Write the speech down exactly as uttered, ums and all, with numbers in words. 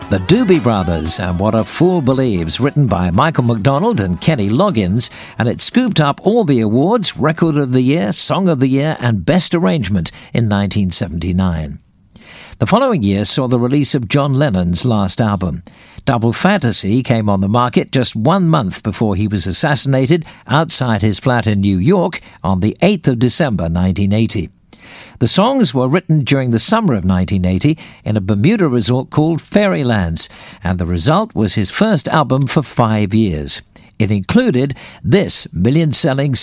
The Doobie Brothers and What a Fool Believes, written by Michael McDonald and Kenny Loggins, and it scooped up all the awards, Record of the Year, Song of the Year and Best Arrangement in nineteen seventy-nine. The following year saw the release of John Lennon's last album. Double Fantasy came on the market just one month before he was assassinated outside his flat in New York on the eighth of December nineteen eighty. The songs were written during the summer of nineteen eighty in a Bermuda resort called Fairylands, and the result was his first album for five years. It included this million-selling